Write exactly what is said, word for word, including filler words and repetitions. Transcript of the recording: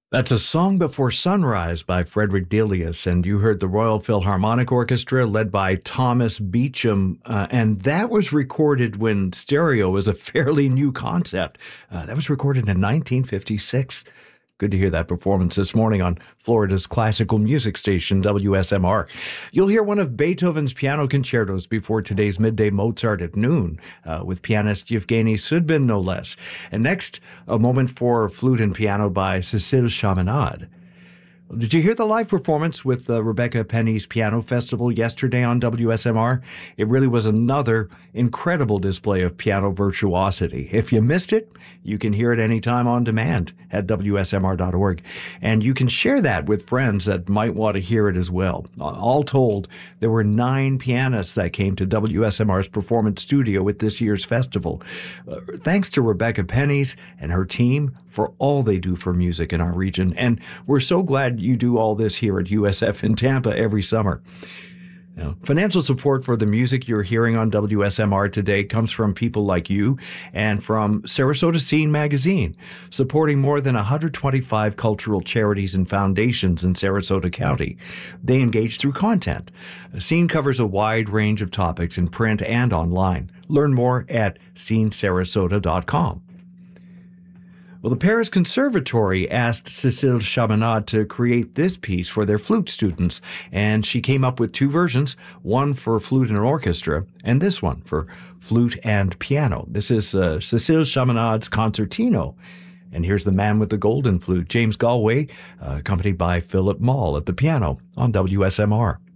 That's A Song Before Sunrise by Frederick Delius, and you heard the Royal Philharmonic Orchestra led by Thomas Beecham, uh, and that was recorded when stereo was a fairly new concept. Uh, that was recorded in nineteen fifty-six. Good to hear that performance this morning on Florida's classical music station, W S M R. You'll hear one of Beethoven's piano concertos before today's Midday Mozart at noon, uh, with pianist Yevgeny Sudbin, no less. And next, a moment for flute and piano by Cécile Chaminade. Did you hear the live performance with uh, Rebecca Penny's Piano Festival yesterday on W S M R? It really was another incredible display of piano virtuosity. If you missed it, you can hear it anytime on demand at W S M R dot org. And you can share that with friends that might want to hear it as well. All told, there were nine pianists that came to W S M R's performance studio at this year's festival. Uh, thanks to Rebecca Penny's and her team for all they do for music in our region. And we're so glad you do all this here at U S F in Tampa every summer. Now, financial support for the music you're hearing on W S M R today comes from people like you and from Sarasota Scene Magazine, supporting more than one hundred twenty-five cultural charities and foundations in Sarasota County. They engage through content. Scene covers a wide range of topics in print and online. Learn more at scene sarasota dot com. Well, the Paris Conservatory asked Cécile Chaminade to create this piece for their flute students, and she came up with two versions, one for flute and orchestra, and this one for flute and piano. This is uh, Cécile Chaminade's Concertino. And here's the man with the golden flute, James Galway, uh, accompanied by Philip Mall at the piano on W S M R.